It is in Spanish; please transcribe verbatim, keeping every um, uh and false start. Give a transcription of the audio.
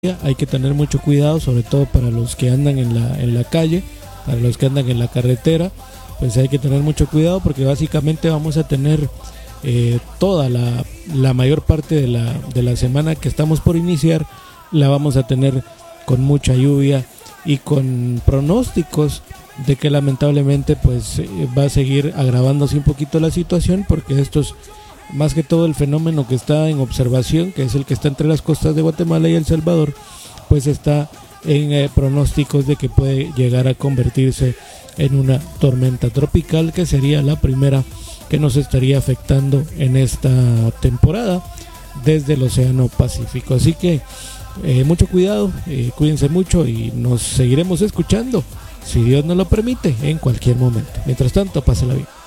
Hay que tener mucho cuidado, sobre todo para los que andan en la, en la calle, para los que andan en la carretera, pues hay que tener mucho cuidado porque básicamente vamos a tener eh, toda la, la mayor parte de la, de la semana que estamos por iniciar, la vamos a tener con mucha lluvia y con pronósticos de que lamentablemente pues eh, va a seguir agravándose un poquito la situación, porque estos, más que todo el fenómeno que está en observación, que es el que está entre las costas de Guatemala y El Salvador, pues está en eh, pronósticos de que puede llegar a convertirse en una tormenta tropical, que sería la primera que nos estaría afectando en esta temporada desde el Océano Pacífico. Así que eh, mucho cuidado, eh, cuídense mucho y nos seguiremos escuchando, si Dios nos lo permite, en cualquier momento. Mientras tanto, pásela bien.